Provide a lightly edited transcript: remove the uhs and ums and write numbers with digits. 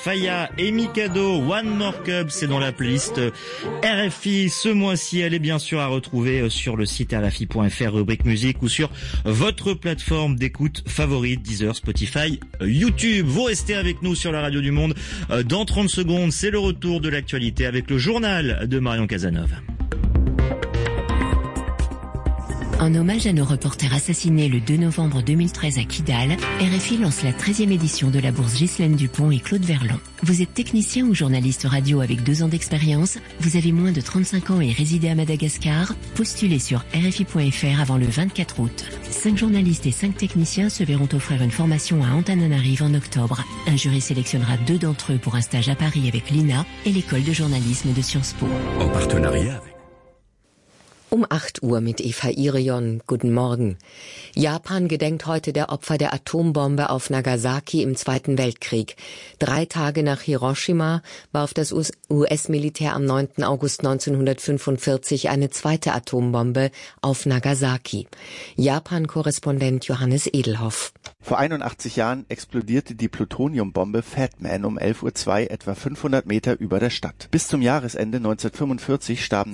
Faya et Mikado, One More Cup, c'est dans la playlist RFI ce mois-ci. Elle est bien sûr à retrouver sur le site rfi.fr, rubrique musique, ou sur votre plateforme d'écoute favorite, Deezer, Spotify, YouTube. Vous restez avec nous sur la radio du Monde. Dans 30 secondes, c'est le retour de l'actualité avec le journal de Marion Casanova. En hommage à nos reporters assassinés le 2 novembre 2013 à Kidal, RFI lance la 13e édition de la bourse Ghislaine Dupont et Claude Verlon. Vous êtes technicien ou journaliste radio avec 2 ans d'expérience, vous avez moins de 35 ans et résidez à Madagascar, postulez sur rfi.fr avant le 24 août. 5 journalistes et 5 techniciens se verront offrir une formation à Antananarive en octobre. Un jury sélectionnera 2 d'entre eux pour un stage à Paris avec l'INA et l'école de journalisme de Sciences Po. En partenariat avec 8 Uhr mit Eva Irion. Guten Morgen. Japan gedenkt heute der Opfer der Atombombe auf Nagasaki im Zweiten Weltkrieg. 3 Tage nach Hiroshima warf das US-Militär am 9. August 1945 eine zweite Atombombe auf Nagasaki. Japan-Korrespondent Johannes Edelhoff. Vor 81 Jahren explodierte die Plutoniumbombe Fat Man um 11:02 Uhr etwa 500 Meter über der Stadt. Bis zum Jahresende 1945 starben